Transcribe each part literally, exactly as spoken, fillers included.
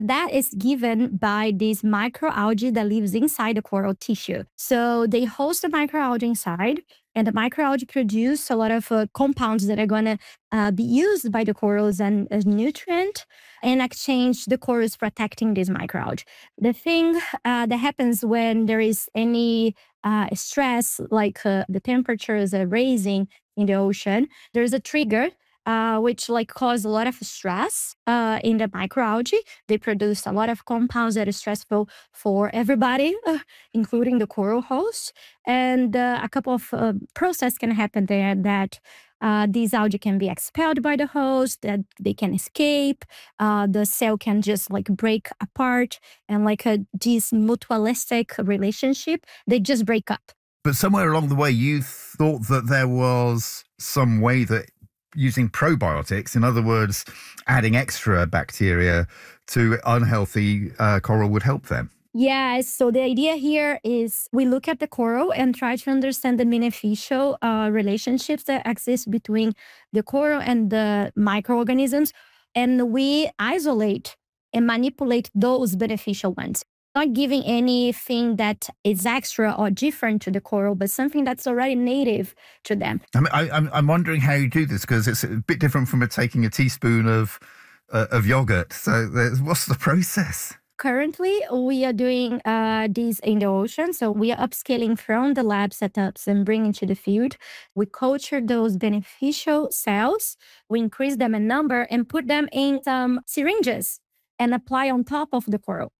That is given by this microalgae that lives inside the coral tissue. So they host the microalgae inside, and the microalgae produce a lot of uh, compounds that are going to uh, be used by the corals and as nutrient. In exchange, the coral is protecting this microalgae. The thing uh, that happens when there is any uh, stress, like uh, the temperatures are raising in the ocean, there's a trigger uh, which like cause a lot of stress uh, in the microalgae. They produce a lot of compounds that are stressful for everybody, uh, including the coral host. And uh, a couple of uh, processes can happen there that uh, these algae can be expelled by the host, that they can escape. Uh, the cell can just like break apart, and like a, this mutualistic relationship, they just break up. But somewhere along the way, you thought that there was some way that using probiotics, in other words, adding extra bacteria to unhealthy uh, coral would help them. Yeah, so the idea here is we look at the coral and try to understand the beneficial uh, relationships that exist between the coral and the microorganisms. And we isolate and manipulate those beneficial ones. Not giving anything that is extra or different to the coral, but something that's already native to them. I mean, I, I'm, I'm wondering how you do this, because it's a bit different from a, taking a teaspoon of uh, of yogurt. So what's the process? Currently, we are doing uh, these in the ocean. So we are upscaling from the lab setups and bringing to the field. We culture those beneficial cells. We increase them in number and put them in some syringes and apply on top of the coral.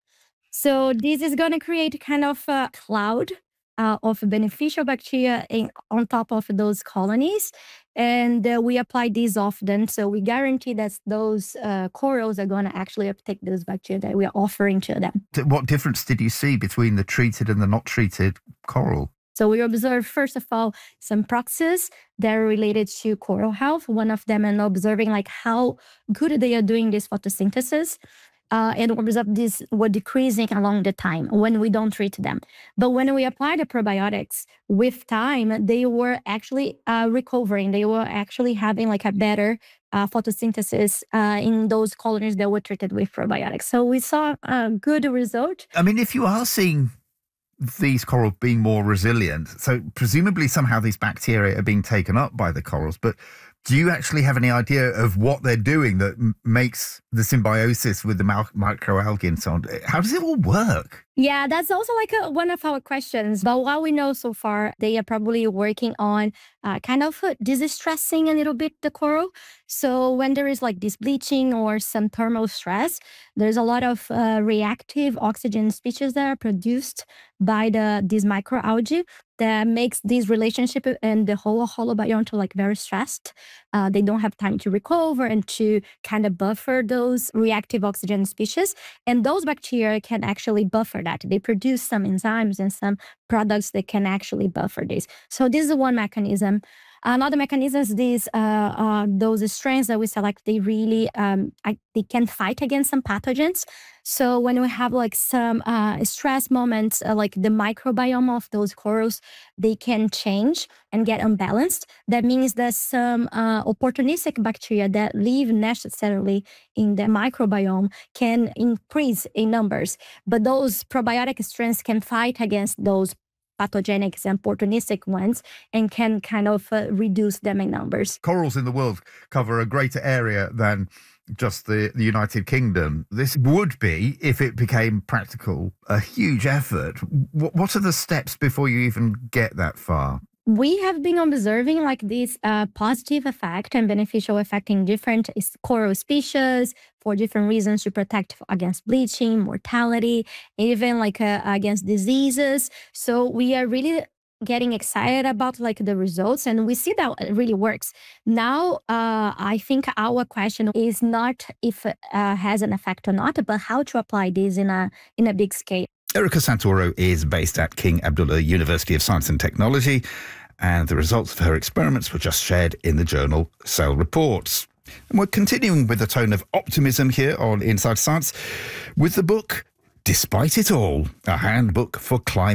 So this is going to create kind of a cloud uh, of beneficial bacteria in, on top of those colonies. And uh, we apply these often. So we guarantee that those uh, corals are going to actually uptake those bacteria that we are offering to them. What difference did you see between the treated and the not treated coral? So we observe, first of all, some proxies that are related to coral health. One of them, and observing like how good they are doing this photosynthesis. Uh, and observe this were decreasing along the time when we don't treat them. But when we apply the probiotics with time, they were actually uh, recovering. They were actually having like a better uh, photosynthesis uh, in those colonies that were treated with probiotics. So we saw a good result. I mean, if you are seeing these corals being more resilient, so presumably somehow these bacteria are being taken up by the corals, but do you actually have any idea of what they're doing that m- makes the symbiosis with the mal- microalgae and so on? How does it all work? Yeah, that's also like a, one of our questions. But what we know so far, they are probably working on uh, kind of uh, distressing a little bit the coral. So when there is like this bleaching or some thermal stress, there's a lot of uh, reactive oxygen species that are produced by the these microalgae that makes this relationship and the whole holobiont to like very stressed. Uh, they don't have time to recover and to kind of buffer those reactive oxygen species. And those bacteria can actually buffer that. They produce some enzymes and some products that can actually buffer this. So this is one mechanism. Another mechanism is these, uh, uh, those strains that we select, they really, um, I, they can fight against some pathogens. So when we have like some uh, stress moments, uh, like the microbiome of those corals, they can change and get unbalanced. That means that some uh, opportunistic bacteria that live necessarily in the microbiome can increase in numbers. But those probiotic strains can fight against those pathogenic and opportunistic ones and can kind of uh, reduce them in numbers. Corals in the world cover a greater area than just the, the United Kingdom. This would be, if it became practical, a huge effort. What, what are the steps before you even get that far? We have been observing like this uh, positive effect and beneficial effect in different coral species for different reasons to protect against bleaching, mortality, even like uh, against diseases. So we are really getting excited about like the results, and we see that it really works. Now, uh, I think our question is not if it uh, has an effect or not, but how to apply this in a in a big scale. Erica Santoro is based at King Abdullah University of Science and Technology, and the results of her experiments were just shared in the journal Cell Reports. And we're continuing with a tone of optimism here on Inside Science with the book Despite It All, a handbook for climate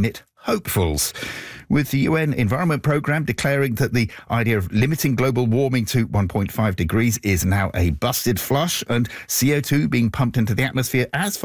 hopefuls, with the U N Environment Programme declaring that the idea of limiting global warming to one point five degrees is now a busted flush, and C O two being pumped into the atmosphere as